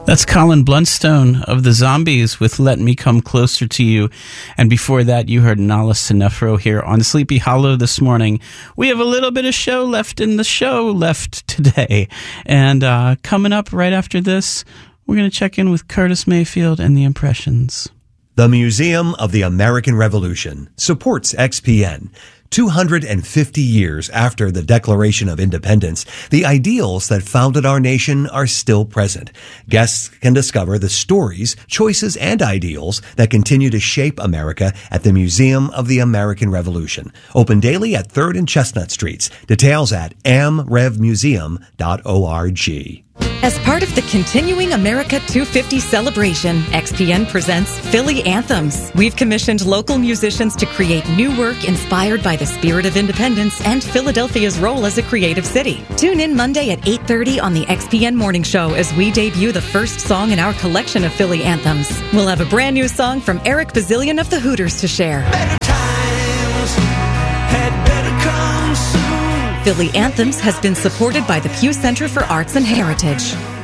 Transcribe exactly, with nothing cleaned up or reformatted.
That's Colin Blunstone of the Zombies with Let Me Come Closer to You. And before that, you heard Nala Sinefro here on Sleepy Hollow this morning. We have a little bit of show left in the show left today. And uh, coming up right after this, we're going to check in with Curtis Mayfield and the Impressions. The Museum of the American Revolution supports X P N. two hundred fifty years after the Declaration of Independence, the ideals that founded our nation are still present. Guests can discover the stories, choices, and ideals that continue to shape America at the Museum of the American Revolution. Open daily at third and Chestnut Streets. Details at am rev museum dot org. As part of the continuing America two fifty celebration, X P N presents Philly Anthems. We've commissioned local musicians to create new work inspired by the spirit of independence and Philadelphia's role as a creative city. Tune in Monday at eight thirty on the X P N Morning Show as we debut the first song in our collection of Philly Anthems. We'll have a brand new song from Eric Bazillion of the Hooters to share. Better times had better come soon. Philly Anthems has been supported by the Pew Center for Arts and Heritage.